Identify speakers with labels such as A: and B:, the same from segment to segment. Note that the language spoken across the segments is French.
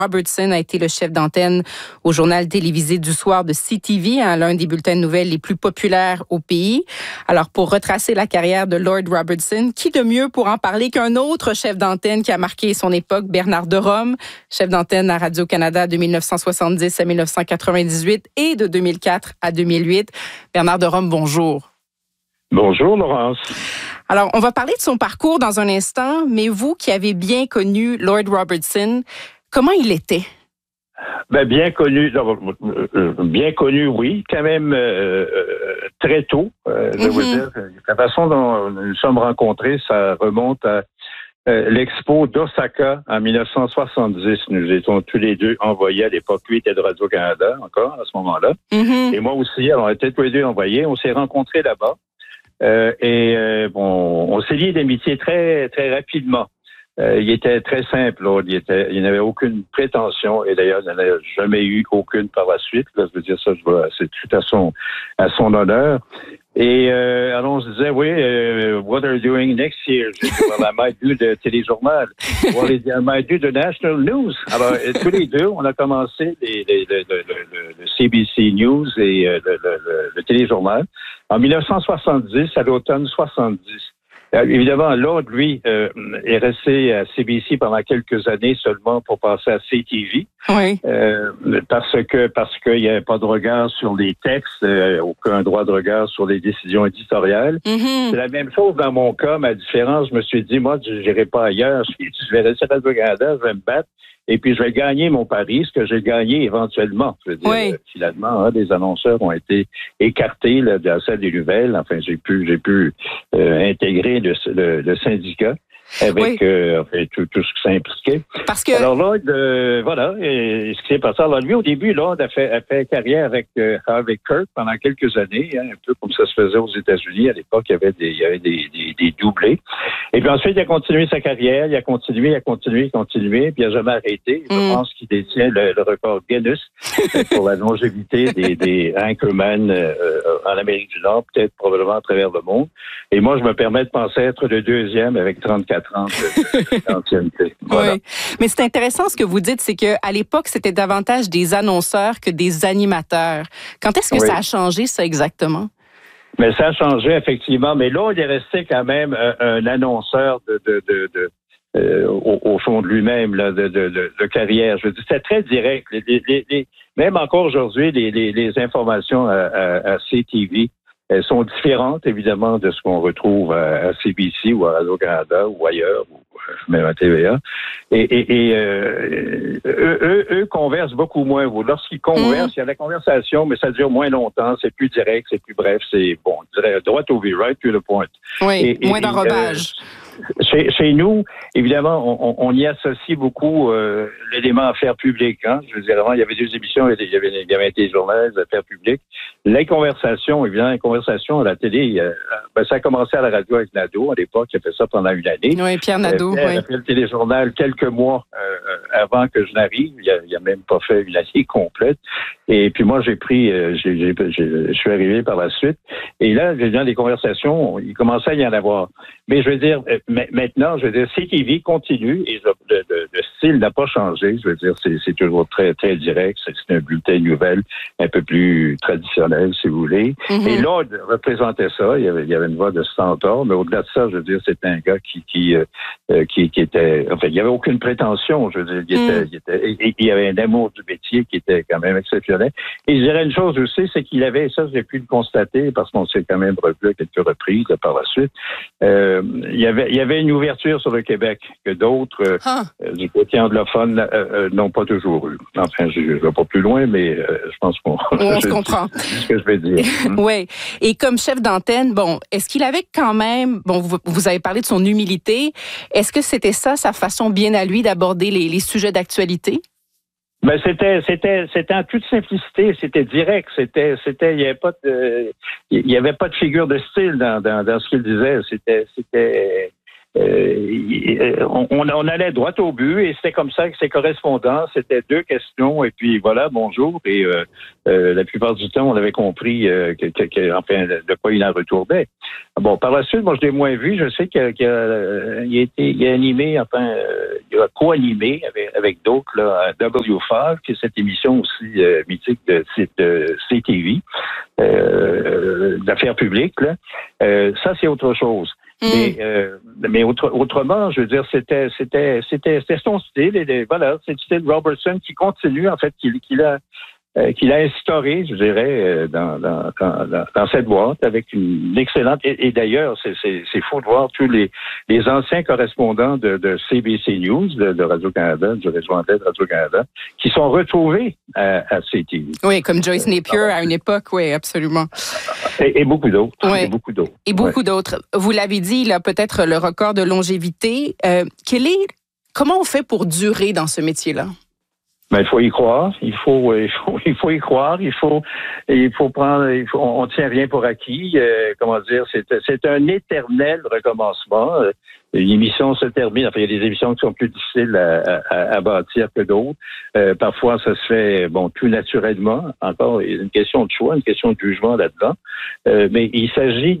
A: Robertson a été le chef d'antenne au journal télévisé du soir de CTV, l'un des bulletins de nouvelles les plus populaires au pays. Alors, pour retracer la carrière de Lord Robertson, qui de mieux pour en parler qu'un autre chef d'antenne qui a marqué son époque, Bernard de Rome, chef d'antenne à Radio-Canada de 1970 à 1998 et de 2004 à 2008. Bernard de Rome, bonjour.
B: Bonjour, Laurence.
A: Alors, on va parler de son parcours dans un instant, mais vous qui avez bien connu Lord Robertson, comment il était?
B: Bien connu, oui, quand même très tôt. Je veux dire, la façon dont nous nous sommes rencontrés, ça remonte à l'expo d'Osaka en 1970. Nous étions tous les deux envoyés à l'époque. Lui était de Radio-Canada encore à ce moment-là. Et moi aussi, alors on était tous les deux envoyés. On s'est rencontrés là-bas. On s'est liés d'amitié très, très rapidement. Il était très simple, là. Il n'avait aucune prétention, et d'ailleurs, il n'en a jamais eu aucune par la suite. Là, je veux dire ça, c'est tout à son honneur. Et alors, on se disait, oui, what are you doing next year? J'ai dit, well, I might do the téléjournal. Well, I might do the national news. Alors, tous les deux, on a commencé le CBC News et le téléjournal en 1970, à l'automne 70. Évidemment, Lord, lui, est resté à CBC pendant quelques années seulement pour passer à CTV.
A: Oui.
B: Parce qu'il n'y avait pas de regard sur les textes, aucun droit de regard sur les décisions éditoriales. C'est la même chose dans mon cas. Ma différence, je me suis dit, moi, je n'irai pas ailleurs. Je vais rester à Radio-Canada, je vais me battre. Et puis, je vais gagner mon pari, ce que j'ai gagné éventuellement. Je veux dire, finalement, les annonceurs ont été écartés de la salle des nouvelles. Enfin, j'ai pu intégrer le syndicat avec tout ce qui s'impliquait.
A: Parce que...
B: Alors là, voilà, et ce qui s'est passé. Alors lui, au début, là, a fait carrière avec Harvey Kirk pendant quelques années, un peu comme ça se faisait aux États-Unis. À l'époque, il y avait des doublés. Et puis ensuite, il a continué sa carrière, il a continué, puis il n'a jamais arrêté. Je pense qu'il détient le record Guinness pour la longévité des anchormen en Amérique du Nord, peut-être probablement à travers le monde. Et moi, je me permets de penser être le deuxième avec 34 ans d'ancienneté. Voilà.
A: Oui. Mais c'est intéressant ce que vous dites, c'est qu'à l'époque, c'était davantage des annonceurs que des animateurs. Quand est-ce que ça a changé, ça, exactement?
B: Mais ça a changé, effectivement. Mais là, il est resté quand même un annonceur au fond de lui-même, là, de carrière. Je veux dire, c'était très direct. Même encore aujourd'hui, les informations à CTV, elles sont différentes, évidemment, de ce qu'on retrouve à CBC ou à Radio-Canada ou ailleurs, ou même à TVA. Et eux conversent beaucoup moins. Lorsqu'ils conversent, il y a la conversation, mais ça dure moins longtemps, c'est plus direct, c'est plus bref, c'est, je dirais, droit au but, right to the point.
A: Oui, moins d'enrobage.
B: Chez nous, évidemment, on y associe beaucoup l'élément affaires publiques. Hein? Je veux dire, avant, il y avait deux émissions, il y avait un téléjournal, les affaires publiques. Les conversations, évidemment, les conversations à la télé, ça a commencé à la radio avec Nadeau, à l'époque, il a fait ça pendant une année.
A: Oui, Pierre Nadeau,
B: Il a fait le téléjournal quelques mois avant que je n'arrive. Il a même pas fait une année complète. Et puis moi, je suis arrivé par la suite. Et là, dans les conversations, il commençait à y en avoir. Mais je veux dire, maintenant, CTV continue et le style n'a pas changé. Je veux dire, c'est toujours très, très direct. C'est un bulletin de nouvelles un peu plus traditionnel, si vous voulez. Et Lord représentait ça. Il y avait une voix de centaure, mais au-delà de ça, je veux dire, c'était un gars qui était, enfin, il n'y avait aucune prétention. Je veux dire, il y avait un amour du métier qui était quand même exceptionnel. Et je dirais une chose aussi, c'est qu'il avait, ça, j'ai pu le constater parce qu'on s'est quand même revu à quelques reprises par la suite. Il y avait une ouverture sur le Québec que d'autres du côté anglophone n'ont pas toujours eu. Enfin, je ne vais pas plus loin, mais je pense qu'on
A: se comprend.
B: C'est ce que je vais dire.
A: Oui. Et comme chef d'antenne, est-ce qu'il avait quand même, vous avez parlé de son humilité, est-ce que c'était ça, sa façon bien à lui d'aborder les sujets d'actualité?
B: Ben c'était en toute simplicité, c'était direct, il y avait pas de figure de style dans ce qu'il disait, c'était on allait droit au but et c'était comme ça que ces correspondants, c'était 2 questions et puis voilà, bonjour. Et la plupart du temps, on avait compris enfin, de quoi il en retournait. Bon, par la suite, moi, je l'ai moins vu. Je sais qu'il a animé, enfin, il a co-animé avec d'autres là, à W5, qui est cette émission aussi mythique de CTV, d'affaires publiques. Là. Ça, c'est autre chose. Mais autrement, je veux dire, c'était son style. Et voilà, c'est le style Robertson qui continue, en fait, qu'il a instauré, je dirais, dans cette boîte avec une excellente. Et d'ailleurs, c'est fou de voir tous les anciens correspondants de CBC News, de Radio-Canada, du réseau anglais de Radio-Canada, qui sont retrouvés à CTV.
A: Oui, comme Joyce Napier à une époque, oui, absolument.
B: Et beaucoup d'autres.
A: Oui.
B: Et beaucoup d'autres.
A: Et beaucoup d'autres. Vous l'avez dit, il a peut-être le record de longévité. Comment on fait pour durer dans ce métier-là?
B: Ben, il faut y croire. Il faut y croire. On tient rien pour acquis. Comment dire, c'est un éternel recommencement. L'émission se termine. Enfin, il y a des émissions qui sont plus difficiles à bâtir que d'autres. Parfois, ça se fait, tout naturellement. Encore, il y a une question de choix, une question de jugement là-dedans. Mais il s'agit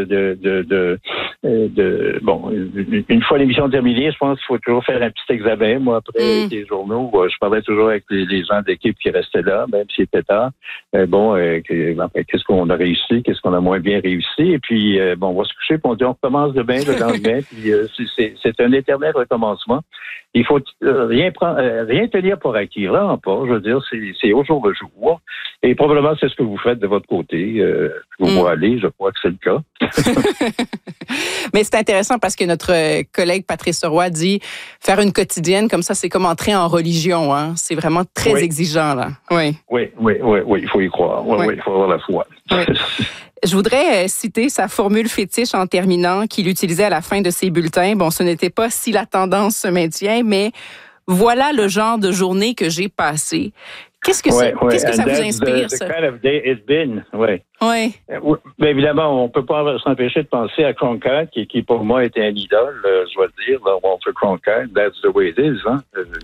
B: une fois l'émission terminée, je pense qu'il faut toujours faire un petit examen. Moi, après les journaux, je parlais toujours avec les gens d'équipe qui restaient là, même s'il était tard. Qu'est-ce qu'on a réussi, qu'est-ce qu'on a moins bien réussi. Et puis, on va se coucher, puis on dit on recommence demain, le lendemain. Puis, c'est un éternel recommencement. Il faut rien tenir pour acquis, vraiment pas. Je veux dire, c'est au jour le jour. Et probablement, c'est ce que vous faites de votre côté. Vous voyez aller, je crois que c'est le cas.
A: Mais c'est intéressant parce que notre collègue Patrice Roy dit faire une quotidienne comme ça, c'est comme entrer en religion. Hein? C'est vraiment très exigeant, là. Oui,
B: il faut y croire. Oui, il faut avoir la foi.
A: Oui. Je voudrais citer sa formule fétiche en terminant qu'il utilisait à la fin de ses bulletins. Bon, ce n'était pas si la tendance se maintient, mais voilà le genre de journée que j'ai passée. Qu'est-ce que ça vous inspire, ça?
B: The kind of day it's been, oui. Mais évidemment, on ne peut pas s'empêcher de penser à Cronkite, qui pour moi était un idole, je dois le dire, Walter Cronkite, that's the way it is, hein.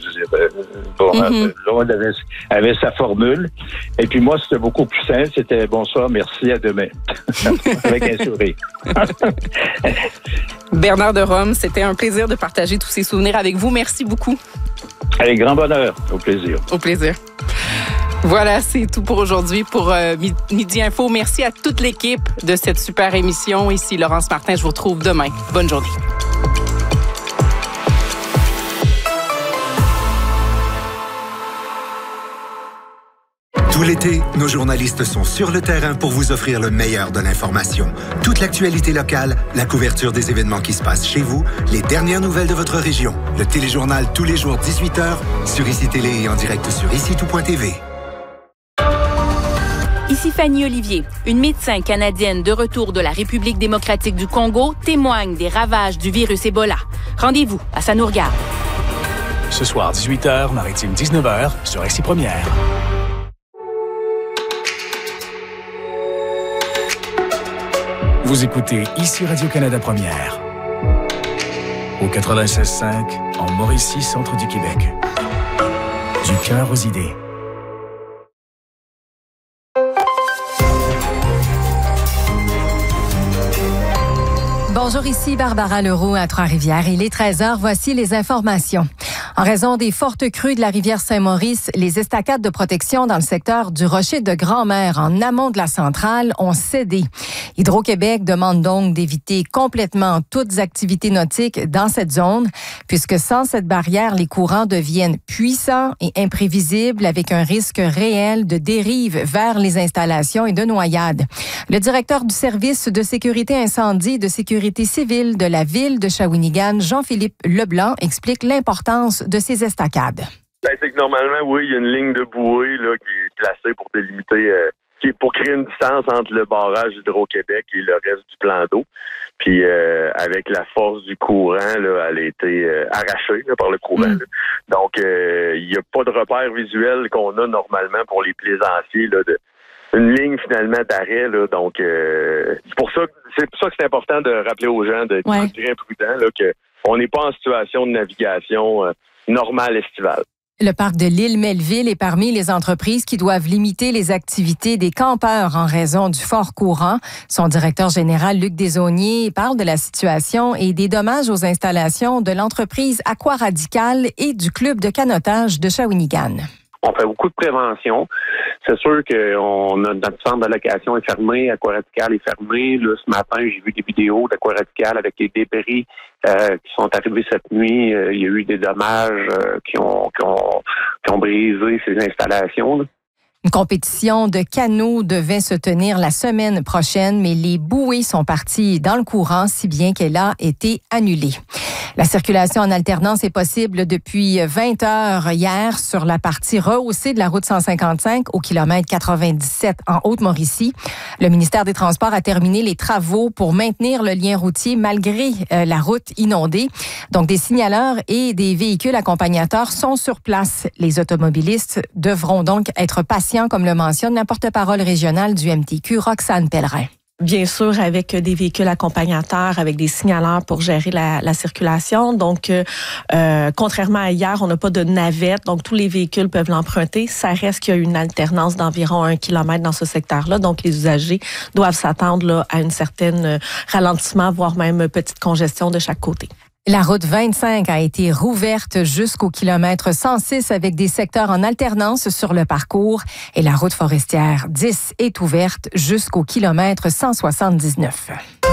B: L'autre avait sa formule. Et puis moi, c'était beaucoup plus simple, c'était bonsoir, merci, à demain. Avec un sourire.
A: Bernard de Rome, c'était un plaisir de partager tous ces souvenirs avec vous. Merci beaucoup.
B: Avec grand bonheur. Au plaisir.
A: Au plaisir. Voilà, c'est tout pour aujourd'hui pour Midi Info. Merci à toute l'équipe de cette super émission. Ici Laurence Martin, je vous retrouve demain. Bonne journée.
C: Tout l'été, nos journalistes sont sur le terrain pour vous offrir le meilleur de l'information. Toute l'actualité locale, la couverture des événements qui se passent chez vous, les dernières nouvelles de votre région. Le téléjournal tous les jours 18h sur ICI Télé et en direct sur ICI-tout.tv.
D: Ici Fanny Olivier. Une médecin canadienne de retour de la République démocratique du Congo témoigne des ravages du virus Ebola. Rendez-vous à Ça nous regarde.
E: Ce soir, 18h, Maritime 19h, sur ICI Première. Vous écoutez ici Radio-Canada Première. Au 96.5, en Mauricie, centre du Québec. Du cœur aux idées.
F: Bonjour, ici Barbara Leroux à Trois-Rivières. Il est 13h, voici les informations. En raison des fortes crues de la rivière Saint-Maurice, les estacades de protection dans le secteur du Rocher de Grand-Mère, en amont de la centrale, ont cédé. Hydro-Québec demande donc d'éviter complètement toutes activités nautiques dans cette zone, puisque sans cette barrière, les courants deviennent puissants et imprévisibles, avec un risque réel de dérive vers les installations et de noyade. Le directeur du service de sécurité incendie et de sécurité civile de la ville de Shawinigan, Jean-Philippe Leblanc, explique l'importance de ces estacades.
G: C'est que normalement, oui, il y a une ligne de bouée là, qui est placée pour délimiter, pour créer une distance entre le barrage Hydro-Québec et le reste du plan d'eau. Puis avec la force du courant, là, elle a été arrachée là, par le courant. Là. Donc, il n'y a pas de repère visuel qu'on a normalement pour les plaisanciers là, une ligne finalement d'arrêt. Là, donc, c'est pour ça que c'est important de rappeler aux gens d'être très prudents, là, qu'on n'est pas en situation de navigation normale estivale.
F: Le parc de l'île Melville est parmi les entreprises qui doivent limiter les activités des campeurs en raison du fort courant. Son directeur général, Luc Desaulniers, parle de la situation et des dommages aux installations de l'entreprise Aquaradical et du club de canotage de Shawinigan.
H: On fait beaucoup de prévention. C'est sûr que notre centre de location est fermé, Aquaradical est fermé. Là, ce matin, j'ai vu des vidéos d'Aquaradical avec les débris qui sont arrivés cette nuit. Il y a eu des dommages qui ont brisé ces installations. Là.
F: Une compétition de canot devait se tenir la semaine prochaine, mais les bouées sont parties dans le courant, si bien qu'elle a été annulée. La circulation en alternance est possible depuis 20 heures hier sur la partie rehaussée de la route 155 au kilomètre 97 en Haute-Mauricie. Le ministère des Transports a terminé les travaux pour maintenir le lien routier malgré la route inondée. Donc, des signaleurs et des véhicules accompagnateurs sont sur place. Les automobilistes devront donc être patients, comme le mentionne la porte-parole régionale du MTQ, Roxane Pellerin.
I: Bien sûr, avec des véhicules accompagnateurs, avec des signaleurs pour gérer la circulation. Donc, contrairement à hier, on n'a pas de navette, donc tous les véhicules peuvent l'emprunter. Ça reste qu'il y a une alternance d'environ 1 kilomètre dans ce secteur-là. Donc, les usagers doivent s'attendre là, à une certaine ralentissement, voire même petite congestion de chaque côté.
F: La route 25 a été rouverte jusqu'au kilomètre 106 avec des secteurs en alternance sur le parcours et la route forestière 10 est ouverte jusqu'au kilomètre 179.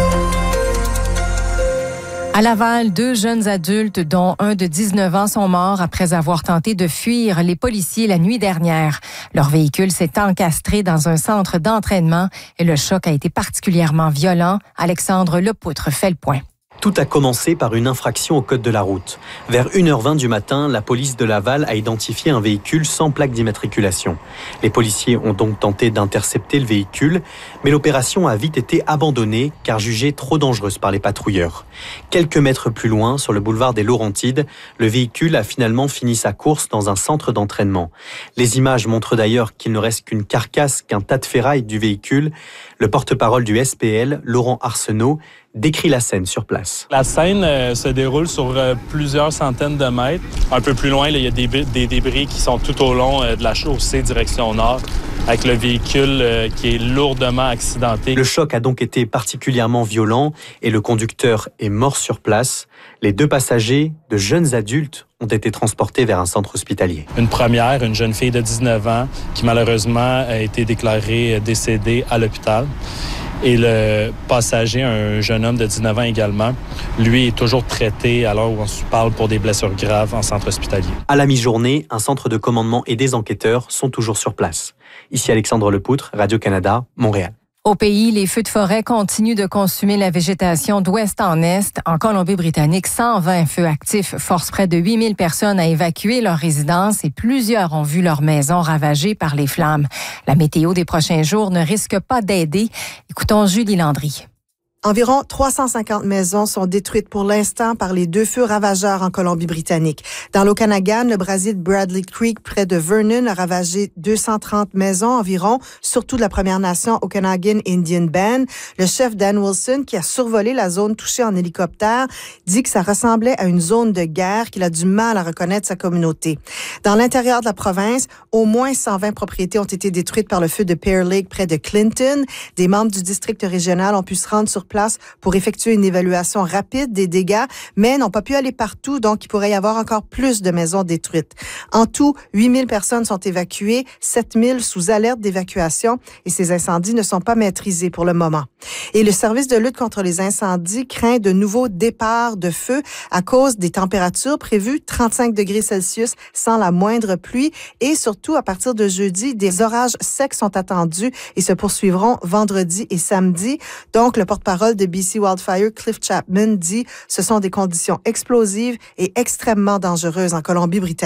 F: À Laval, 2 jeunes adultes, dont un de 19 ans, sont morts après avoir tenté de fuir les policiers la nuit dernière. Leur véhicule s'est encastré dans un centre d'entraînement et le choc a été particulièrement violent. Alexandre Lepoutre fait le point.
J: Tout a commencé par une infraction au code de la route. Vers 1h20 du matin, la police de Laval a identifié un véhicule sans plaque d'immatriculation. Les policiers ont donc tenté d'intercepter le véhicule, mais l'opération a vite été abandonnée car jugée trop dangereuse par les patrouilleurs. Quelques mètres plus loin, sur le boulevard des Laurentides, le véhicule a finalement fini sa course dans un centre d'entraînement. Les images montrent d'ailleurs qu'il ne reste qu'une carcasse, qu'un tas de ferraille du véhicule. Le porte-parole du SPL, Laurent Arsenault, décrit la scène sur place.
K: La scène se déroule sur plusieurs centaines de mètres. Un peu plus loin, là, il y a des débris qui sont tout au long de la chaussée direction nord, avec le véhicule qui est lourdement accidenté. Le
J: choc a donc été particulièrement violent et le conducteur est mort sur place. Les 2 passagers, de jeunes adultes, ont été transportés vers un centre hospitalier.
K: Une première, une jeune fille de 19 ans, qui malheureusement a été déclarée décédée à l'hôpital. Et le passager, un jeune homme de 19 ans également, lui est toujours traité à l'heure où on se parle pour des blessures graves en centre hospitalier.
J: À la mi-journée, un centre de commandement et des enquêteurs sont toujours sur place. Ici Alexandre Lepoutre, Radio-Canada, Montréal.
F: Au pays, les feux de forêt continuent de consumer la végétation d'ouest en est. En Colombie-Britannique, 120 feux actifs forcent près de 8000 personnes à évacuer leur résidence et plusieurs ont vu leur maison ravagée par les flammes. La météo des prochains jours ne risque pas d'aider. Écoutons Julie Landry.
L: Environ 350 maisons sont détruites pour l'instant par les 2 feux ravageurs en Colombie-Britannique. Dans l'Okanagan, le brasier de Bradley Creek, près de Vernon, a ravagé 230 maisons environ, surtout de la Première Nation Okanagan Indian Band. Le chef Dan Wilson, qui a survolé la zone touchée en hélicoptère, dit que ça ressemblait à une zone de guerre, qu'il a du mal à reconnaître sa communauté. Dans l'intérieur de la province, au moins 120 propriétés ont été détruites par le feu de Pear Lake, près de Clinton. Des membres du district régional ont pu se rendre sur place pour effectuer une évaluation rapide des dégâts, mais n'ont pas pu aller partout, donc il pourrait y avoir encore plus de maisons détruites. En tout, 8000 personnes sont évacuées, 7000 sous alerte d'évacuation et ces incendies ne sont pas maîtrisés pour le moment. Et le service de lutte contre les incendies craint de nouveaux départs de feu à cause des températures prévues 35 degrés Celsius sans la moindre pluie et surtout à partir de jeudi, des orages secs sont attendus et se poursuivront vendredi et samedi. Donc, le porte-parole de BC Wildfire, Cliff Chapman, dit « Ce sont des conditions explosives et extrêmement dangereuses en Colombie-Britannique ».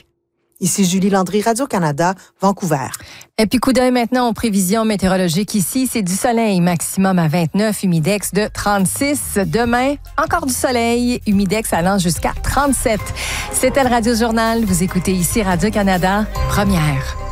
L: Ici Julie Landry, Radio-Canada, Vancouver.
F: Et puis coup d'œil maintenant aux prévisions météorologiques ici. C'est du soleil, maximum à 29, humidex de 36. Demain, encore du soleil, humidex allant jusqu'à 37. C'était le Radio-Journal. Vous écoutez ici Radio-Canada, première.